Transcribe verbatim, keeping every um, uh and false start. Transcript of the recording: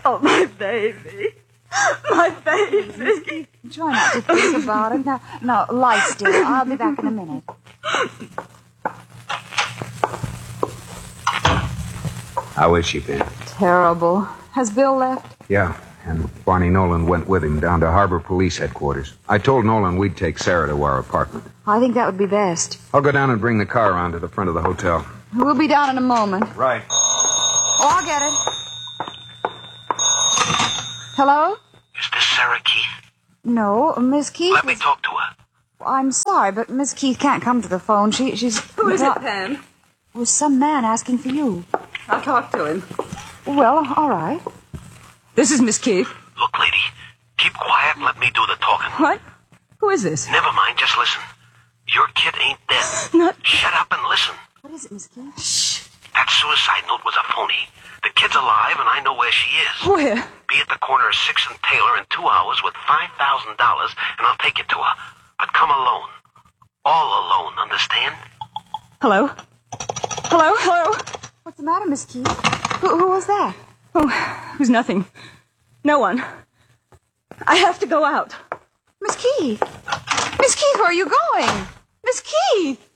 Oh, my baby. My baby. Try not to think about it. Now, now, lie still. I'll be back in a minute. How is she, Ben? Terrible. Has Bill left? Yeah, and Barney Nolan went with him down to Harbor Police Headquarters. I told Nolan we'd take Sarah to our apartment. I think that would be best. I'll go down and bring the car around to the front of the hotel. We'll be down in a moment. Right. Oh, I'll get it. Hello? Is this Sarah Keith? No, Miss Keith. Let me is... talk to her. I'm sorry, but Miss Keith can't come to the phone. She, she's... Who is it, Pam? It was some man asking for you. I'll talk to him. Well, all right. This is Miss Keith. Look, lady, keep quiet and let me do the talking. What? Who is this? Never mind, just listen. Your kid ain't dead. Not... Shut up and listen. What is it, Miss Keith? Shh. That suicide note was a phony. The kid's alive, and I know where she is. Where? Be at the corner of sixth and Taylor in two hours with five thousand dollars, and I'll take you to her. But come alone. All alone, understand? Hello? Hello? Hello? What's the matter, Miss Keith? Who, who was that? Oh, it was nothing. No one. I have to go out. Miss Keith! Miss Keith, where are you going? Miss Keith!